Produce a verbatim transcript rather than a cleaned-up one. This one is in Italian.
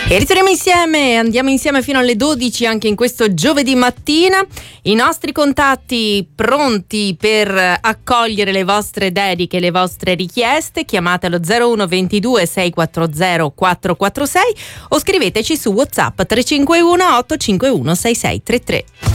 E ritorniamo insieme, andiamo insieme fino alle dodici anche in questo giovedì mattina. I nostri contatti pronti per accogliere le vostre dediche, le vostre richieste. Chiamate allo zero uno ventidue sei quattro zero quattro quattro sei o scriveteci su WhatsApp tre cinque uno otto cinque uno sei sei tre tre.